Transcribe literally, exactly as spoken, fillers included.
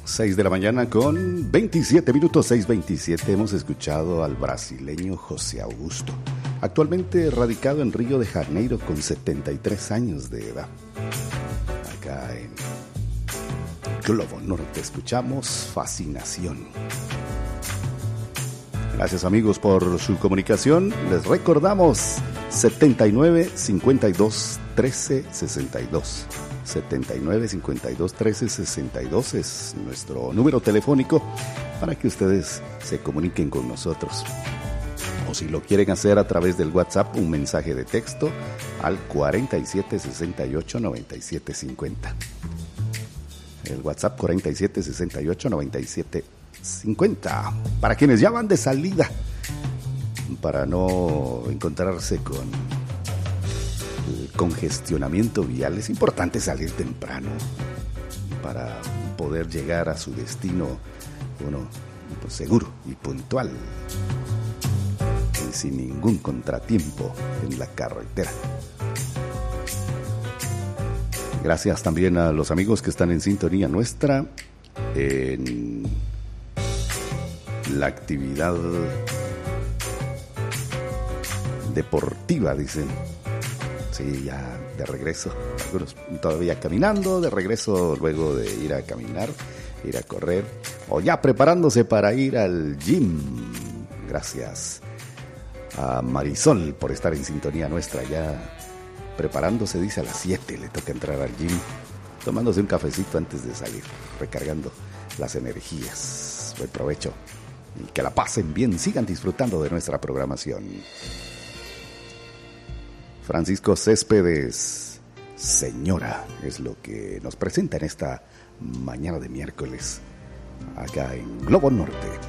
seis de la mañana con veintisiete minutos, seis veintisiete. Hemos escuchado al brasileño José Augusto, actualmente radicado en Río de Janeiro con setenta y tres años de edad. Acá en Globo Norte escuchamos Fascinación. Gracias amigos por su comunicación. Les recordamos setenta y nueve, cincuenta y dos, trece, sesenta y dos. setenta y nueve, cincuenta y dos, trece, sesenta y dos es nuestro número telefónico para que ustedes se comuniquen con nosotros. O si lo quieren hacer a través del WhatsApp, un mensaje de texto al cuarenta y siete, sesenta y ocho, noventa y siete, cincuenta. El WhatsApp cuarenta y siete, sesenta y ocho, noventa y siete, cincuenta. Para quienes ya van de salida, para no encontrarse con el congestionamiento vial, es importante salir temprano para poder llegar a su destino uno, pues, seguro y puntual y sin ningún contratiempo en la carretera. Gracias también a los amigos que están en sintonía nuestra en la actividad deportiva, dicen. Sí, ya de regreso, algunos todavía caminando, de regreso luego de ir a caminar, ir a correr, o ya preparándose para ir al gym. Gracias a Marisol por estar en sintonía nuestra, ya preparándose, dice a las siete le toca entrar al gym, tomándose un cafecito antes de salir, recargando las energías. Buen provecho y que la pasen bien, sigan disfrutando de nuestra programación. Francisco Céspedes, Señora, es lo que nos presenta en esta mañana de miércoles, acá en Globo Norte.